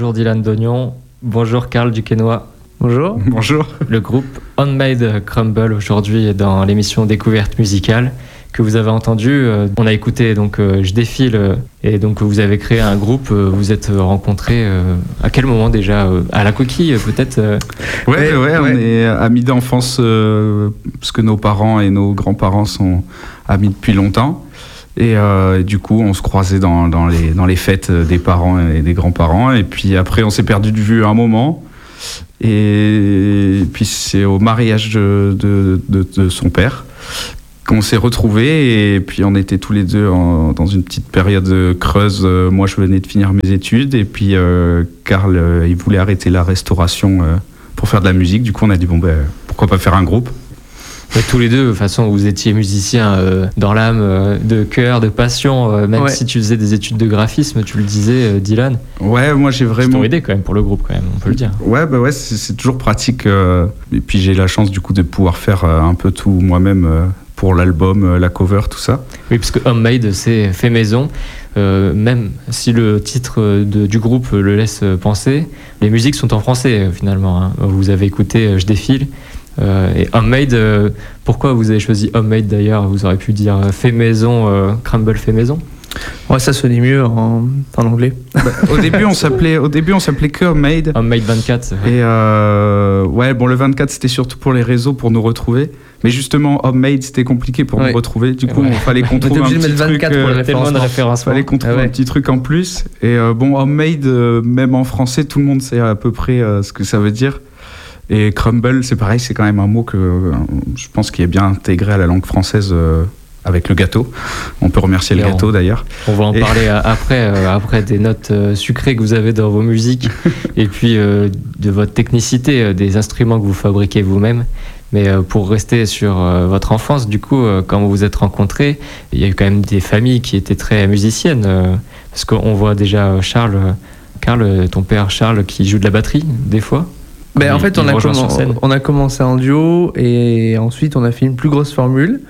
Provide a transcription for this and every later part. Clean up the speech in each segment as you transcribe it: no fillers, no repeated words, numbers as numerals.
Bonjour Dylan Dognon, bonjour Karl Duquesnoy. Bonjour. Bonjour. Le groupe Handmade Crumble aujourd'hui dans l'émission Découverte musicale que vous avez entendu. On a écouté donc Je défile et donc vous avez créé un groupe. Vous êtes rencontrés à quel moment déjà à la Coquille peut-être Ouais, on est amis d'enfance parce que nos parents et nos grands-parents sont amis depuis longtemps. Et du coup, on se croisait dans les fêtes des parents et des grands-parents. Et puis après, on s'est perdu de vue un moment. Et puis c'est au mariage de son père qu'on s'est retrouvés. Et puis on était tous les deux dans une petite période creuse. Moi, je venais de finir mes études. Et puis Karl, il voulait arrêter la restauration pour faire de la musique. Du coup, on a dit, pourquoi pas faire un groupe ? Mais tous les deux, de toute façon, vous étiez musiciens dans l'âme, de cœur, de passion, même si tu faisais des études de graphisme, tu le disais, Dylan. Ouais, moi j'ai vraiment... C'est ton idée quand même pour le groupe, quand même, on peut le dire. Ouais, c'est toujours pratique. Et puis j'ai la chance du coup de pouvoir faire un peu tout moi-même pour l'album, la cover, tout ça. Oui, parce que Homemade, c'est fait maison. Même si le titre du groupe le laisse penser, les musiques sont en français finalement. Hein. Vous avez écouté Je défile. Et Homemade, pourquoi vous avez choisi Homemade d'ailleurs ? Vous auriez pu dire fait maison, Crumble fait maison. Ouais, ça sonnait mieux en anglais. Au début, on s'appelait que Homemade. Homemade 24. Et le 24 c'était surtout pour les réseaux, pour nous retrouver. Mais justement, Homemade c'était compliqué pour nous retrouver. Du coup, il fallait qu'on trouve un petit truc. Fallait qu'on trouve un petit truc en plus. Et Homemade, même en français, tout le monde sait à peu près ce que ça veut dire. Et crumble, c'est pareil, c'est quand même un mot que je pense qui est bien intégré à la langue française avec le gâteau. On peut remercier le gâteau d'ailleurs. On va en parler après des notes sucrées que vous avez dans vos musiques et puis de votre technicité, des instruments que vous fabriquez vous-même. Mais pour rester sur votre enfance, du coup, quand vous vous êtes rencontrés, il y a eu quand même des familles qui étaient très musiciennes. Parce qu'on voit déjà Karl, ton père Charles, qui joue de la batterie des fois. En fait, on a commencé en duo et ensuite on a fait une plus grosse formule.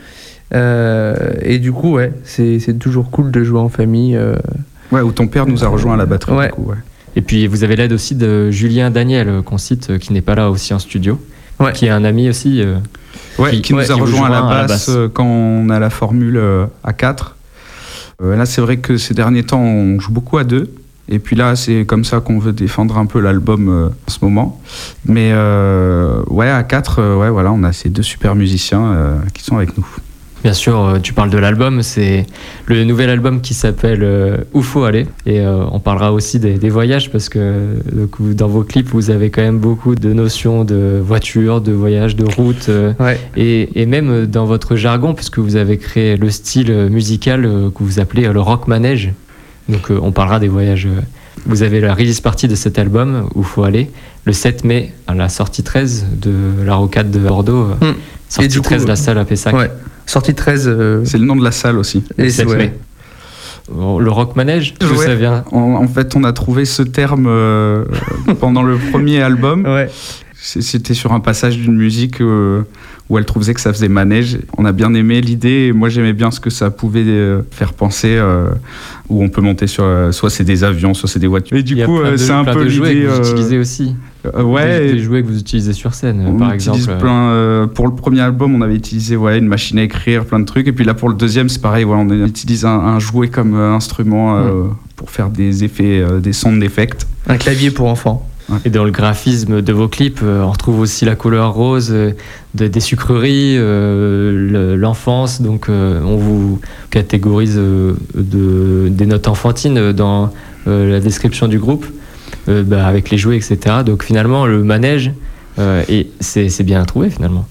Et du coup, c'est toujours cool de jouer en famille. Où ton père nous a rejoint à la batterie. Du coup, Et puis vous avez l'aide aussi de Julien Daniel, qu'on cite, qui n'est pas là aussi en studio, qui est un ami aussi. Qui nous a rejoint à la basse quand on a la formule à 4. Là, c'est vrai que ces derniers temps, on joue beaucoup à 2. Et puis là, c'est comme ça qu'on veut défendre un peu l'album en ce moment. Mais à 4, on a ces 2 super musiciens qui sont avec nous. Bien sûr, tu parles de l'album, c'est le nouvel album qui s'appelle Où faut aller. Et on parlera aussi des voyages parce que dans vos clips, vous avez quand même beaucoup de notions de voiture, de voyage, de route. Et même dans votre jargon, puisque vous avez créé le style musical que vous appelez le rock manège. Donc on parlera des voyages. Vous avez la release party de cet album, Où faut aller, le 7 mai, à la sortie 13 de la Rocade de Bordeaux. Sortie 13 de la salle à Pessac. Sortie 13... C'est le nom de la salle aussi. Le 7 mai. Le rock manège, d'où ça vient ? En fait, on a trouvé ce terme pendant le premier album. C'était sur un passage d'une musique où elle trouvait que ça faisait manège. On a bien aimé l'idée, et moi j'aimais bien ce que ça pouvait faire penser, où on peut monter sur... soit c'est des avions, soit c'est des voitures. Et du coup, c'est un peu l'idée... Il y a plein de jouets que vous utilisez aussi. Des jouets que vous utilisez sur scène, par exemple. Pour le premier album, on avait utilisé une machine à écrire, plein de trucs. Et puis là, pour le deuxième, c'est pareil. On utilise un jouet comme instrument pour faire des effets, des sound effects. Un clavier pour enfants. Et dans le graphisme de vos clips, on retrouve aussi la couleur rose des sucreries, l'enfance. Donc, on vous catégorise des notes enfantines dans la description du groupe, avec les jouets, etc. Donc, finalement, le manège, c'est bien trouvé, finalement.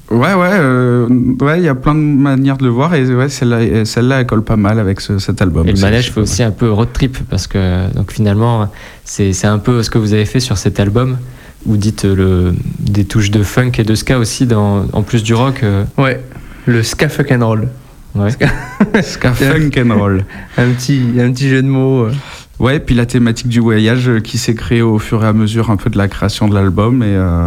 Il y a plein de manières de le voir. Et celle-là, elle colle pas mal avec cet album. Et le manège fait aussi un peu road trip, parce que donc, finalement, c'est un peu ce que vous avez fait sur cet album. Vous dites des touches de funk et de ska aussi, en plus du rock. Le ska fuck and roll. Ska funk and roll. Un petit jeu de mots. Puis la thématique du voyage qui s'est créée au fur et à mesure un peu de la création de l'album.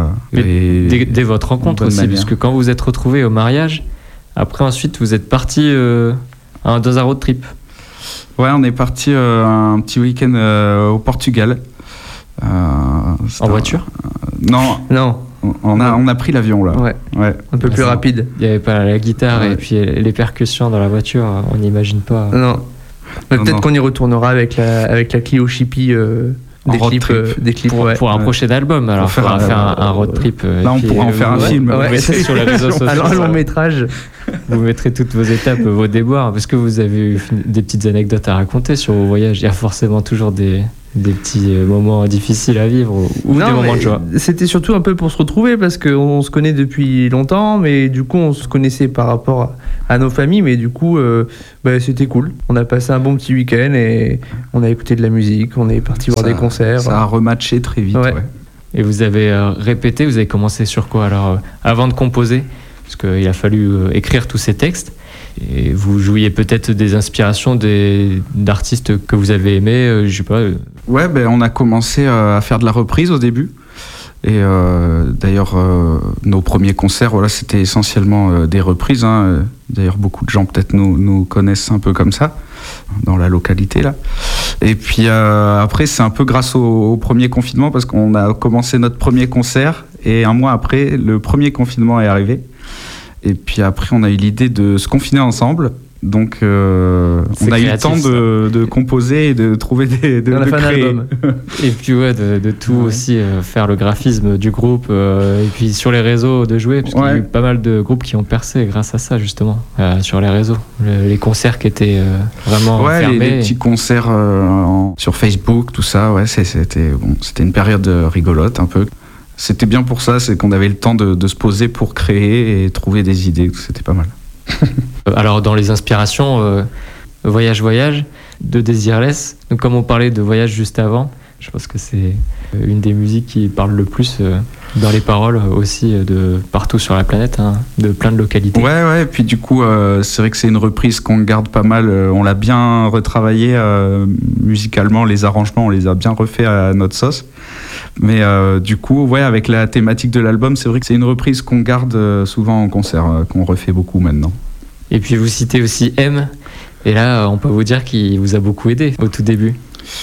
Dès votre rencontre aussi, parce que quand vous vous êtes retrouvés au mariage, après ensuite vous êtes partis dans un road trip. On est parti un petit week-end au Portugal. En voiture? Non. On a pris l'avion là. Ouais. Un peu plus rapide. Il n'y avait pas la guitare et puis les percussions dans la voiture, on n'imagine pas. Non. Peut-être qu'on y retournera avec la Clio Chippy des clips pour un prochain album. Alors, on pourra faire un road trip. Là, on pourra en faire un film. Vous mettrez sur les réseaux sociaux. Alors, un long métrage. Vous mettrez toutes vos étapes, vos déboires, parce que vous avez eu des petites anecdotes à raconter sur vos voyages. Il y a forcément toujours des petits moments difficiles à vivre ou des moments de joie. C'était surtout un peu pour se retrouver parce qu'on se connaît depuis longtemps, mais du coup on se connaissait par rapport à nos familles, mais du coup c'était cool. On a passé un bon petit week-end et on a écouté de la musique, on est parti voir des concerts. Ça a rematché très vite. Ouais. Et vous avez répété, vous avez commencé sur quoi alors avant de composer? Parce qu'il a fallu écrire tous ces textes. Et vous jouiez peut-être des inspirations d'artistes que vous avez aimés, je sais pas. Ouais, on a commencé à faire de la reprise au début. Et d'ailleurs, nos premiers concerts, c'était essentiellement des reprises. Hein. D'ailleurs, beaucoup de gens peut-être nous connaissent un peu comme ça, dans la localité là. Et puis après, c'est un peu grâce au premier confinement, parce qu'on a commencé notre premier concert, et un mois après, le premier confinement est arrivé. Et puis après, on a eu l'idée de se confiner ensemble. Donc, on a eu le temps de composer et de trouver de créer. Et puis, de tout aussi faire le graphisme du groupe. Et puis, sur les réseaux, de jouer. Parce qu'il y a eu pas mal de groupes qui ont percé grâce à ça, justement, sur les réseaux. Les concerts qui étaient vraiment fermés. Les petits concerts sur Facebook, tout ça. C'était une période rigolote, un peu. C'était bien pour ça, c'est qu'on avait le temps de se poser pour créer et trouver des idées, c'était pas mal. Alors dans les inspirations, Voyage de Desireless, donc comme on parlait de voyage juste avant, je pense que c'est une des musiques qui parle le plus dans les paroles aussi de partout sur la planète, hein, de plein de localités. Ouais, et puis du coup c'est vrai que c'est une reprise qu'on garde pas mal, on l'a bien retravaillé musicalement, les arrangements on les a bien refaits à notre sauce. Mais du coup, avec la thématique de l'album, c'est vrai que c'est une reprise qu'on garde souvent en concert, qu'on refait beaucoup maintenant. Et puis vous citez aussi M, et là on peut vous dire qu'il vous a beaucoup aidé au tout début.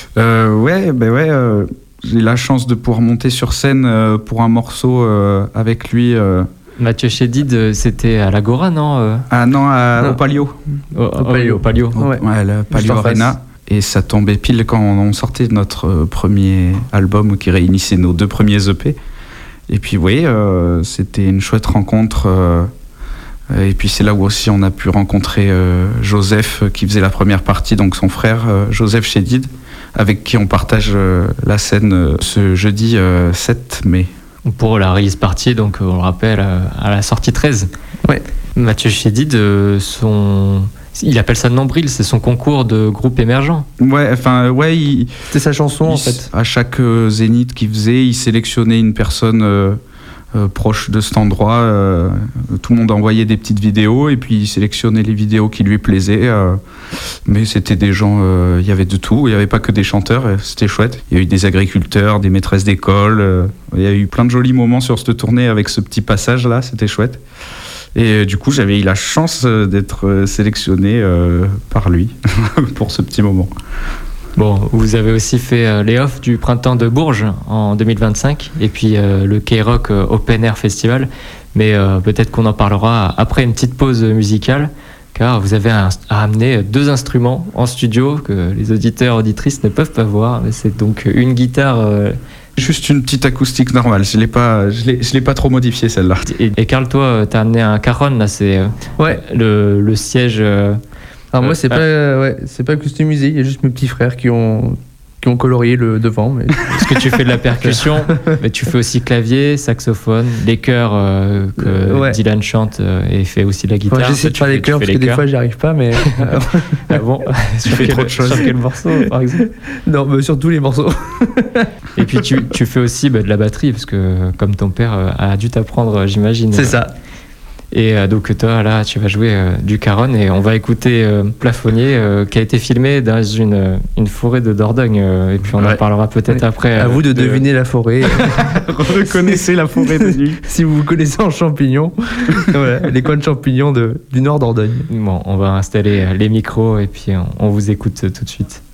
J'ai la chance de pouvoir monter sur scène pour un morceau avec lui. Mathieu Chédid, c'était à l'Agora, non au Palio. Au Palio. Le Palio Arena. Et ça tombait pile quand on sortait notre premier album qui réunissait nos 2 premiers EP. Et puis c'était une chouette rencontre. Et puis c'est là où aussi on a pu rencontrer Joseph qui faisait la première partie, donc son frère Joseph Chédid, avec qui on partage la scène ce jeudi 7 mai. Pour la release party, donc on le rappelle, à la sortie 13. Ouais. Mathieu Chédid, il appelle ça nombril, c'est son concours de groupe émergent. C'était sa chanson en fait. À chaque zénith qu'il faisait, il sélectionnait une personne proche de cet endroit. Tout le monde envoyait des petites vidéos et puis il sélectionnait les vidéos qui lui plaisaient. Mais c'était des gens, il y avait de tout, il n'y avait pas que des chanteurs, c'était chouette. Il y a eu des agriculteurs, des maîtresses d'école, il y a eu plein de jolis moments sur cette tournée avec ce petit passage là, c'était chouette. Et du coup, j'avais eu la chance d'être sélectionné par lui pour ce petit moment. Bon, vous avez aussi fait les off du Printemps de Bourges en 2025 et puis le K-Rock Open Air Festival. Mais peut-être qu'on en parlera après une petite pause musicale, car vous avez amené 2 instruments en studio que les auditeurs et auditrices ne peuvent pas voir. C'est donc une guitare... Juste une petite acoustique normale, je l'ai pas trop modifiée celle-là. Et Carl, toi, t'as amené un Caron, là, c'est le siège... Alors moi, c'est pas customisé, il y a juste mes petits frères qui ont colorié le devant. Mais... Parce que tu fais de la percussion, mais tu fais aussi clavier, saxophone, les chœurs que Dylan chante et fait aussi de la guitare. J'essaie de faire les chœurs parce que des fois, j'y arrive pas, mais... Ah bon? Tu fais trop de choses. Sur quel morceau, par exemple? Non, mais sur tous les morceaux. Et puis tu fais aussi de la batterie, parce que comme ton père a dû t'apprendre, j'imagine. C'est ça. Et donc toi, là, tu vas jouer du Caron et on va écouter Plafonnier qui a été filmé dans une forêt de Dordogne. Et puis on en parlera peut-être après. À vous de deviner la forêt. Reconnaissez la forêt de nuit. Si vous vous connaissez en champignons, les coins de champignons du nord Dordogne. Bon, on va installer les micros et puis on vous écoute tout de suite.